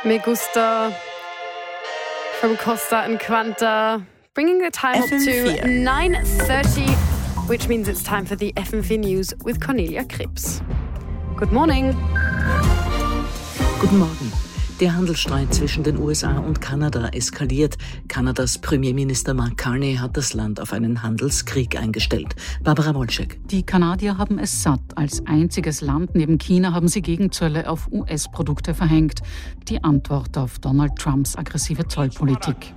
Me gusta from Costa and Quanta, bringing the time up to 9:30, which means it's time for the FM4 News with Cornelia Krebs. Good morning. Guten Morgen. Der Handelsstreit zwischen den USA und Kanada eskaliert. Kanadas Premierminister Mark Carney hat das Land auf einen Handelskrieg eingestellt. Barbara Wolczek. Die Kanadier haben es satt. Als einziges Land neben China haben sie Gegenzölle auf US-Produkte verhängt. Die Antwort auf Donald Trumps aggressive Zollpolitik.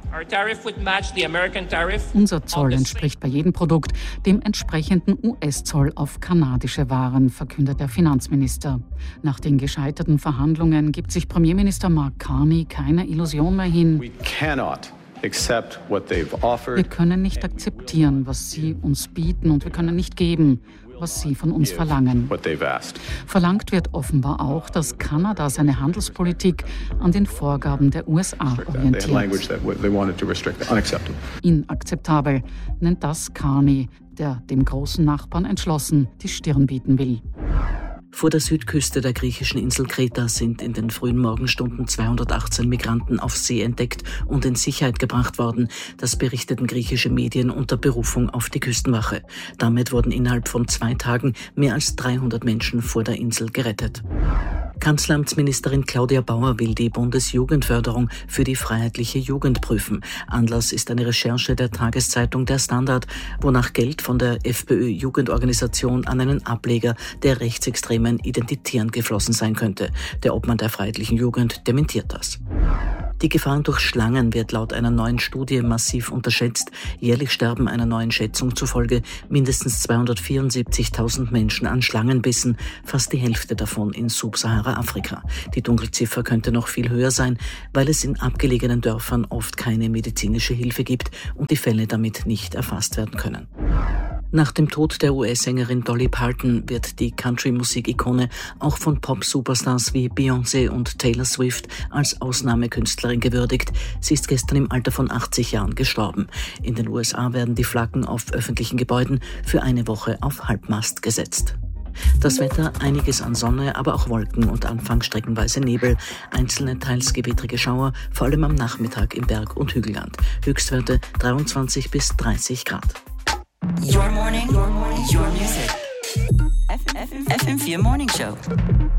Unser Zoll entspricht bei jedem Produkt dem entsprechenden US-Zoll auf kanadische Waren, verkündet der Finanzminister. Nach den gescheiterten Verhandlungen gibt sich Premierminister Mark Carney keine Illusion mehr hin. Wir können nicht akzeptieren, was sie uns bieten, und wir können nicht geben, was sie von uns verlangen. Verlangt wird offenbar auch, dass Kanada seine Handelspolitik an den Vorgaben der USA orientiert. Inakzeptabel nennt das Carney, der dem großen Nachbarn entschlossen die Stirn bieten will. Vor der Südküste der griechischen Insel Kreta sind in den frühen Morgenstunden 218 Migranten auf See entdeckt und in Sicherheit gebracht worden. Das berichteten griechische Medien unter Berufung auf die Küstenwache. Damit wurden innerhalb von 2 Tagen mehr als 300 Menschen vor der Insel gerettet. Kanzleramtsministerin Claudia Bauer will die Bundesjugendförderung für die freiheitliche Jugend prüfen. Anlass ist eine Recherche der Tageszeitung Der Standard, wonach Geld von der FPÖ-Jugendorganisation an einen Ableger der rechtsextremen Identitären geflossen sein könnte. Der Obmann der freiheitlichen Jugend dementiert das. Die Gefahren durch Schlangen wird laut einer neuen Studie massiv unterschätzt. Jährlich sterben einer neuen Schätzung zufolge mindestens 274.000 Menschen an Schlangenbissen, fast die Hälfte davon in Subsahara-Afrika. Die Dunkelziffer könnte noch viel höher sein, weil es in abgelegenen Dörfern oft keine medizinische Hilfe gibt und die Fälle damit nicht erfasst werden können. Nach dem Tod der US-Sängerin Dolly Parton wird die Country-Musik-Ikone auch von Pop-Superstars wie Beyoncé und Taylor Swift als Ausnahmekünstlerin gewürdigt. Sie ist gestern im Alter von 80 Jahren gestorben. In den USA werden die Flaggen auf öffentlichen Gebäuden für eine Woche auf Halbmast gesetzt. Das Wetter, einiges an Sonne, aber auch Wolken und anfangs streckenweise Nebel. Einzelne teils gewittrige Schauer, vor allem am Nachmittag im Berg- und Hügelland. Höchstwerte 23 bis 30 Grad. Your morning, your music. FM4 Morning Show.